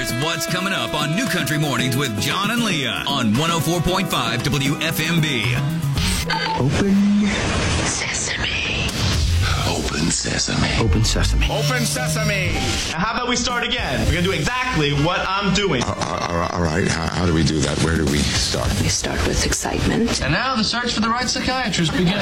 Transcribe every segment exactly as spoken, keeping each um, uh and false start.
It's what's coming up on New Country Mornings with John and Leah on one oh four point five W F M B. Open sesame. Open sesame. Open sesame. Open sesame. Now, how about we start again? We're going to do exactly what I'm doing. Uh, uh, all right. How, how do we do that? Where do we start? We start with excitement. And now the search for the right psychiatrist begins.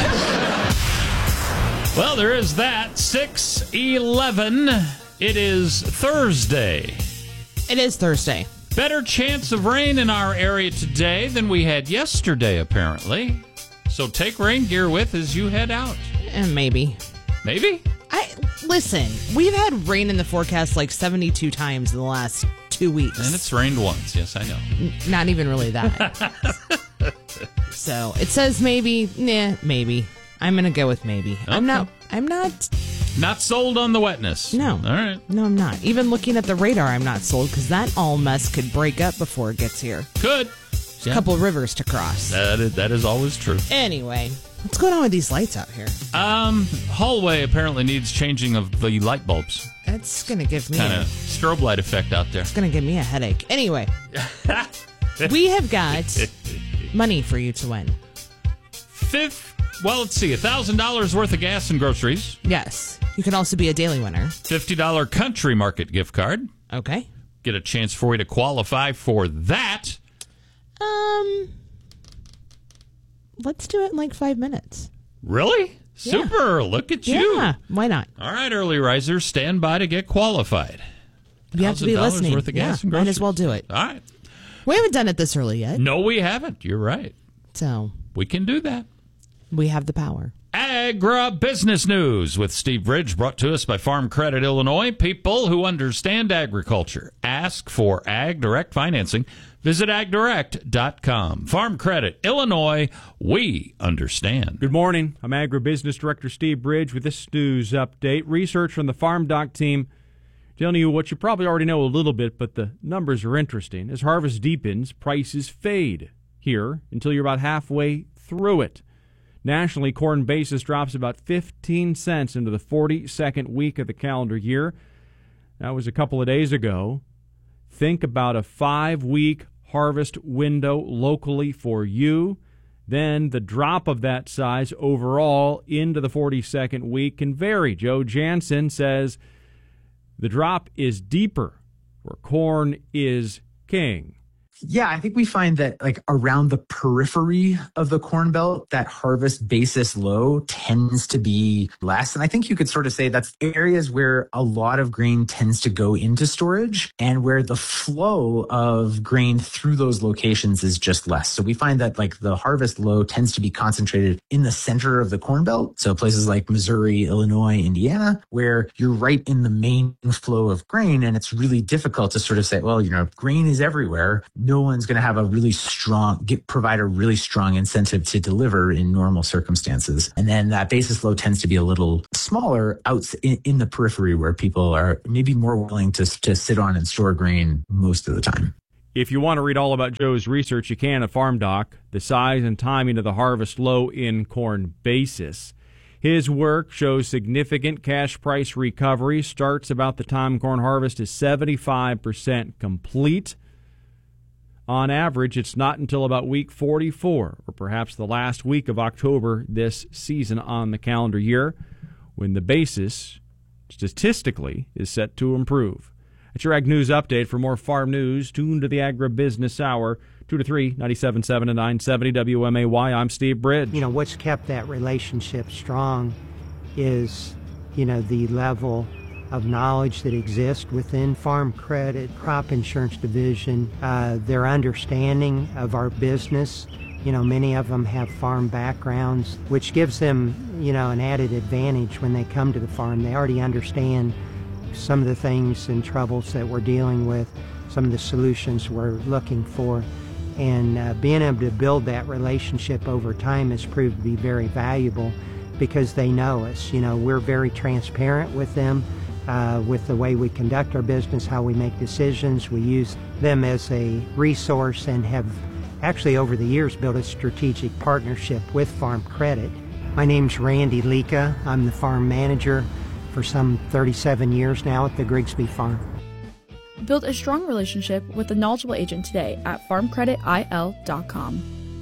Well, there is that. six eleven. It is Thursday. It is Thursday. Better chance of rain in our area today than we had yesterday, apparently. So take rain gear with as you head out. And maybe. Maybe? I Listen, we've had rain in the forecast like seventy-two times in the last two weeks. And it's rained once. Yes, I know. N- not even really that. So it says maybe. Nah, maybe. I'm going to go with maybe. Okay. I'm not. I'm not. Not sold on the wetness. No. All right. No, I'm not. Even looking at the radar, I'm not sold because that all mess could break up before it gets here. Could. There's a couple of rivers to cross. That is, that is always true. Anyway, what's going on with these lights out here? Um, hallway apparently needs changing of the light bulbs. That's going to give me kind a of strobe light effect out there. It's going to give me a headache. Anyway, we have got money for you to win. Fifth. Well, let's see. one thousand dollars worth of gas and groceries. Yes. You can also be a daily winner. fifty dollars Country Market gift card. Okay. Get a chance for you to qualify for that. Um, let's do it in like five minutes. Really? Super. Yeah. Look at you. Yeah. Why not? All right, early risers, stand by to get qualified. You have to be listening. Worth of gas yeah, and groceries. might as well do it. All right. We haven't done it this early yet. No, we haven't. You're right. So we can do that. We have the power. Agribusiness News with Steve Bridge, brought to us by Farm Credit Illinois. People who understand agriculture. Ask for Ag Direct financing. Visit ag direct dot com. Farm Credit Illinois, we understand. Good morning. I'm Agribusiness Director Steve Bridge with this news update. Research from the Farm Doc team telling you what you probably already know a little bit, but the numbers are interesting. As harvest deepens, prices fade here until you're about halfway through it. Nationally, corn basis drops about fifteen cents into the forty-second week of the calendar year. That was a couple of days ago. Think about a five-week harvest window locally for you. Then the drop of that size overall into the forty-second week can vary. Joe Jansen says the drop is deeper where corn is king. Yeah, I think we find that like around the periphery of the Corn Belt, that harvest basis low tends to be less. And I think you could sort of say that's areas where a lot of grain tends to go into storage and where the flow of grain through those locations is just less. So we find that like the harvest low tends to be concentrated in the center of the Corn Belt. So places like Missouri, Illinois, Indiana, where you're right in the main flow of grain. And it's really difficult to sort of say, well, you know, grain is everywhere. No one's going to have a really strong, get, provide a really strong incentive to deliver in normal circumstances. And then that basis low tends to be a little smaller out in, in the periphery where people are maybe more willing to, to sit on and store grain most of the time. If you want to read all about Joe's research, you can at Farm Doc, the size and timing of the harvest low in corn basis. His work shows significant cash price recovery, starts about the time corn harvest is seventy-five percent complete. On average, it's not until about week forty-four, or perhaps the last week of October this season on the calendar year, when the basis, statistically, is set to improve. That's your Ag News Update. For more farm news, tune to the Agribusiness Hour, two to three, ninety-seven point seven and nine seventy W M A Y. I'm Steve Bridge. You know, what's kept that relationship strong is, you know, the level of knowledge that exists within Farm Credit, Crop Insurance Division, uh, their understanding of our business. You know, many of them have farm backgrounds, which gives them, you know, an added advantage when they come to the farm. They already understand some of the things and troubles that we're dealing with, some of the solutions we're looking for. And uh, being able to build that relationship over time has proved to be very valuable because they know us. You know, we're very transparent with them. Uh, with the way we conduct our business, how we make decisions. We use them as a resource and have actually over the years built a strategic partnership with Farm Credit. My name's Randy Leka. I'm the farm manager for some thirty-seven years now at the Grigsby Farm. Build a strong relationship with a knowledgeable agent today at farm credit I L dot com.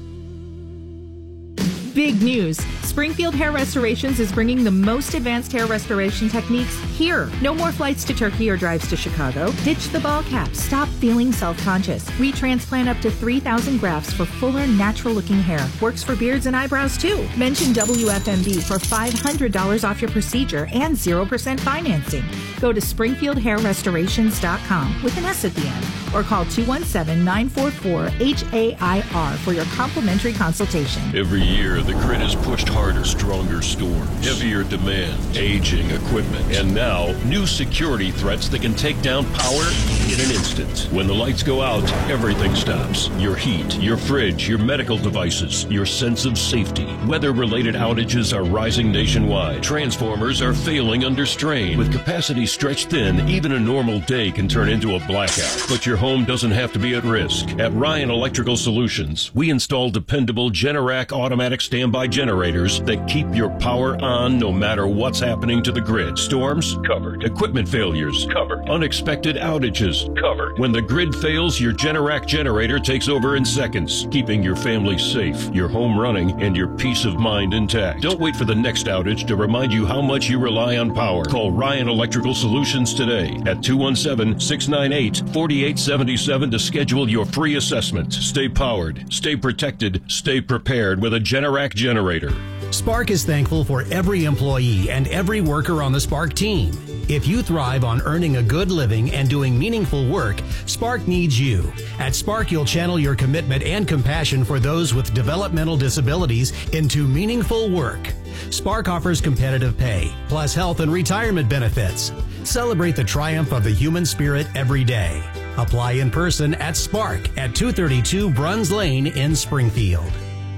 Big news. Springfield Hair Restorations is bringing the most advanced hair restoration techniques here. No more flights to Turkey or drives to Chicago. Ditch the ball cap. Stop feeling self-conscious. We transplant up to three thousand grafts for fuller, natural-looking hair. Works for beards and eyebrows, too. Mention W F M B for five hundred dollars off your procedure and zero percent financing. Go to springfield hair restorations dot com with an S at the end or call two one seven, nine four four, H A I R for your complimentary consultation. Every year, the grid is pushed harder, stronger storms, heavier demand, aging equipment, and now new security threats that can take down power in an instant. When the lights go out, everything stops. Your heat, your fridge, your medical devices, your sense of safety. Weather-related outages are rising nationwide. Transformers are failing under strain. With capacity stretched thin, even a normal day can turn into a blackout. But your home doesn't have to be at risk. At Ryan Electrical Solutions, we install dependable Generac automatic standby generators that keep your power on no matter what's happening to the grid. Storms? Covered. Equipment failures? Covered. Unexpected outages? Covered. When the grid fails, your Generac generator takes over in seconds, keeping your family safe, your home running, and your peace of mind intact. Don't wait for the next outage to remind you how much you rely on power. Call Ryan Electrical Solutions today at two one seven, six nine eight, four eight seven seven to schedule your free assessment. Stay powered, stay protected, stay prepared with a Generac generator. Spark is thankful for every employee and every worker on the Spark team. If you thrive on earning a good living and doing meaningful work, Spark needs you. At Spark, you'll channel your commitment and compassion for those with developmental disabilities into meaningful work. Spark offers competitive pay, plus health and retirement benefits. Celebrate the triumph of the human spirit every day. Apply in person at Spark at two thirty-two Bruns Lane in Springfield.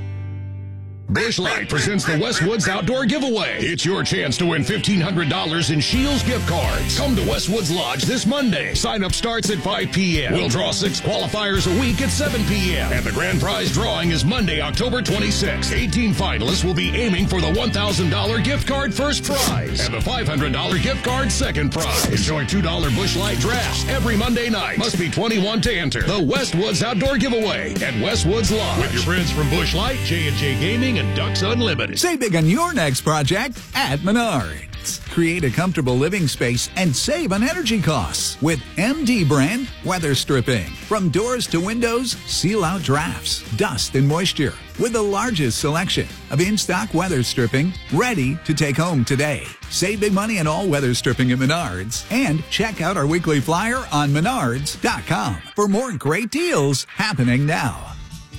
Busch Light presents the Westwoods Outdoor Giveaway. It's your chance to win fifteen hundred dollars in Shields gift cards. Come to Westwoods Lodge this Monday. Sign-up starts at five p.m. We'll draw six qualifiers a week at seven p.m. And the grand prize drawing is Monday, October twenty-sixth. eighteen finalists will be aiming for the one thousand dollars gift card first prize and the five hundred dollars gift card second prize. Enjoy two dollars Busch Light drafts every Monday night. Must be twenty-one to enter. The Westwoods Outdoor Giveaway at Westwoods Lodge. With your friends from Busch Light, J and J Gaming, and Ducks Unlimited. Save big on your next project at Menards. Create a comfortable living space and save on energy costs with M D brand weather stripping. From doors to windows, seal out drafts, dust, and moisture with the largest selection of in-stock weather stripping ready to take home today. Save big money on all weather stripping at Menards and check out our weekly flyer on menards dot com for more great deals happening now.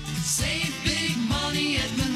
Save big money at Menards.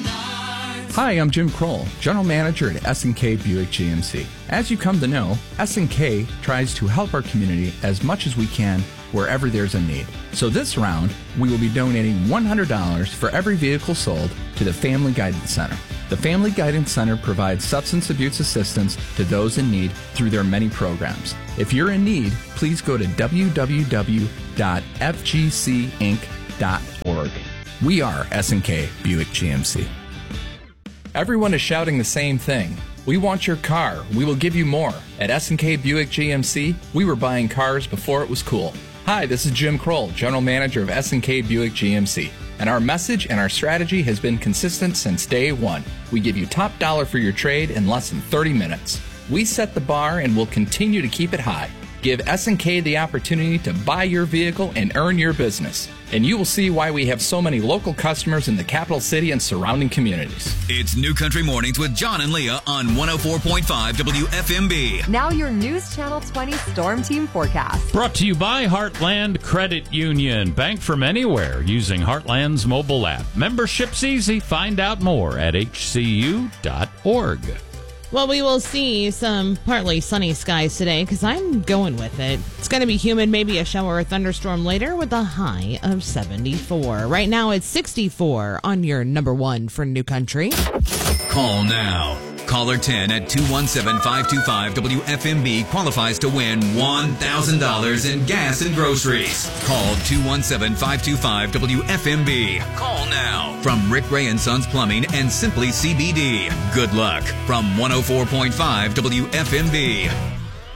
Hi, I'm Jim Kroll, General Manager at S and K Buick G M C. As you come to know, S and K tries to help our community as much as we can wherever there's a need. So this round, we will be donating one hundred dollars for every vehicle sold to the Family Guidance Center. The Family Guidance Center provides substance abuse assistance to those in need through their many programs. If you're in need, please go to w w w dot f g c inc dot org. We are S and K Buick G M C. Everyone is shouting the same thing. We want your car. We will give you more. At S and K Buick G M C, we were buying cars before it was cool. Hi, this is Jim Kroll, General Manager of S and K Buick G M C. And our message and our strategy has been consistent since day one. We give you top dollar for your trade in less than thirty minutes. We set the bar and will continue to keep it high. Give S and K the opportunity to buy your vehicle and earn your business. And you will see why we have so many local customers in the capital city and surrounding communities. It's New Country Mornings with John and Leah on one oh four point five W F M B. Now your News Channel twenty Storm Team forecast. Brought to you by Heartland Credit Union. Bank from anywhere using Heartland's mobile app. Membership's easy. Find out more at h c u dot org. Well, we will see some partly sunny skies today because I'm going with it. It's going to be humid, maybe a shower or thunderstorm later with a high of seventy-four. Right now it's sixty-four on your number one for New Country. Call now. Caller ten at two one seven, five two five, W F M B qualifies to win one thousand dollars in gas and groceries. Call two one seven, five two five, W F M B. Call now. From Rick Ray and Sons Plumbing and Simply C B D. Good luck from one oh four point five W F M B.